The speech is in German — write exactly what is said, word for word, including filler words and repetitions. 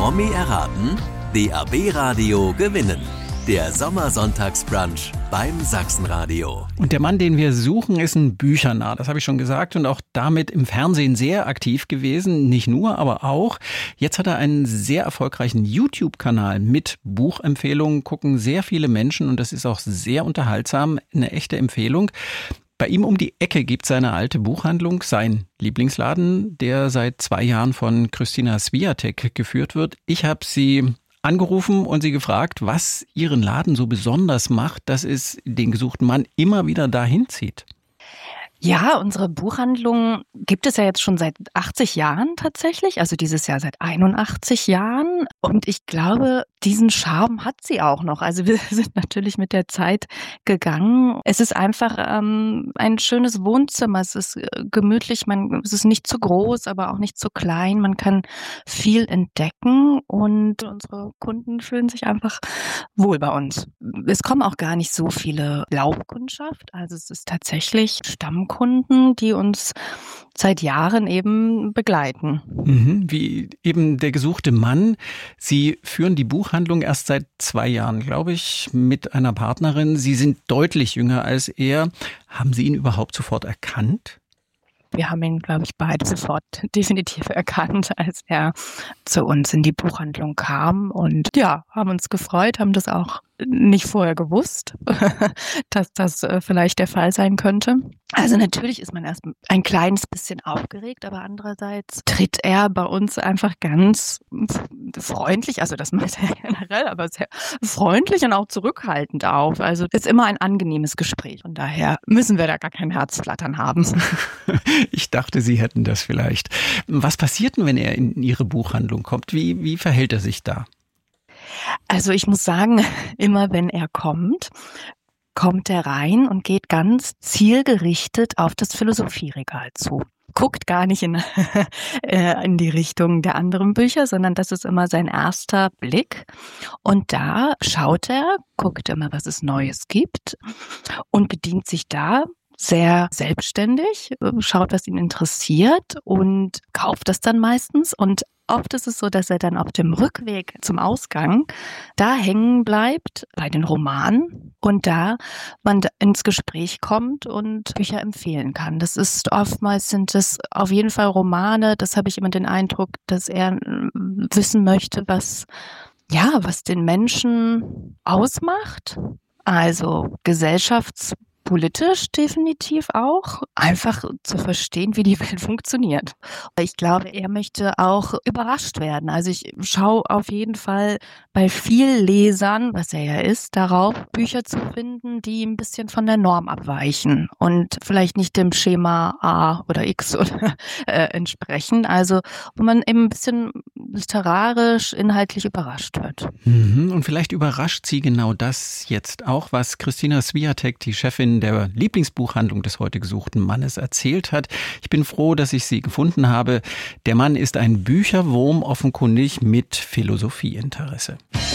Promi erraten, D A B-Radio gewinnen. Der Sommersonntagsbrunch beim Sachsenradio. Und der Mann, den wir suchen, ist ein Büchernarr. Das habe ich schon gesagt und auch damit im Fernsehen sehr aktiv gewesen. Nicht nur, aber auch. Jetzt hat er einen sehr erfolgreichen YouTube-Kanal mit Buchempfehlungen. Gucken sehr viele Menschen und das ist auch sehr unterhaltsam. Eine echte Empfehlung. Bei ihm um die Ecke gibt es seine alte Buchhandlung, sein Lieblingsladen, der seit zwei Jahren von Christina Swiatek geführt wird. Ich habe sie angerufen und sie gefragt, was ihren Laden so besonders macht, dass es den gesuchten Mann immer wieder dahin zieht. Ja, unsere Buchhandlung gibt es ja jetzt schon seit achtzig Jahren tatsächlich, also dieses Jahr seit einundachtzig Jahren. Und ich glaube, diesen Charme hat sie auch noch. Also wir sind natürlich mit der Zeit gegangen. Es ist einfach ähm, ein schönes Wohnzimmer. Es ist äh, gemütlich, man, es ist nicht zu groß, aber auch nicht zu klein. Man kann viel entdecken und unsere Kunden fühlen sich einfach wohl bei uns. Es kommen auch gar nicht so viele Laufkundschaft. Also es ist tatsächlich Stammkunden, die uns seit Jahren eben begleiten. Mhm, wie eben der gesuchte Mann. Sie führen die Buchhandlung erst seit zwei Jahren, glaube ich, mit einer Partnerin. Sie sind deutlich jünger als er. Haben Sie ihn überhaupt sofort erkannt? Wir haben ihn, glaube ich, beide sofort definitiv erkannt, als er zu uns in die Buchhandlung kam. Und ja, haben uns gefreut, haben das auch nicht vorher gewusst, dass das äh, vielleicht der Fall sein könnte. Also natürlich ist man erst ein kleines bisschen aufgeregt, aber andererseits tritt er bei uns einfach ganz freundlich, also das macht er generell, aber sehr freundlich und auch zurückhaltend auf. Also es ist immer ein angenehmes Gespräch und daher müssen wir da gar kein Herzflattern haben. Ich dachte, Sie hätten das vielleicht. Was passiert denn, wenn er in Ihre Buchhandlung kommt? Wie, wie verhält er sich da? Also ich muss sagen, immer wenn er kommt, kommt er rein und geht ganz zielgerichtet auf das Philosophieregal zu. Guckt gar nicht in, in die Richtung der anderen Bücher, sondern das ist immer sein erster Blick. Und da schaut er, guckt immer, was es Neues gibt und bedient sich da sehr selbstständig, schaut, was ihn interessiert und kauft das dann meistens. Und oft ist es so, dass er dann auf dem Rückweg zum Ausgang da hängen bleibt bei den Romanen und da man ins Gespräch kommt und Bücher empfehlen kann. Das ist oftmals sind es auf jeden Fall Romane. Das habe ich immer den Eindruck, dass er wissen möchte, was ja, was den Menschen ausmacht. Also gesellschafts Politisch definitiv auch, einfach zu verstehen, wie die Welt funktioniert. Ich glaube, er möchte auch überrascht werden. Also ich schaue auf jeden Fall bei vielen Lesern, was er ja ist, darauf, Bücher zu finden, die ein bisschen von der Norm abweichen und vielleicht nicht dem Schema A oder X oder, äh, entsprechen. Also wo man eben ein bisschen literarisch, inhaltlich überrascht wird. Mhm. Und vielleicht überrascht Sie genau das jetzt auch, was Christina Swiatek, die Chefin der Lieblingsbuchhandlung des heute gesuchten Mannes, erzählt hat. Ich bin froh, dass ich sie gefunden habe. Der Mann ist ein Bücherwurm, offenkundig mit Philosophieinteresse.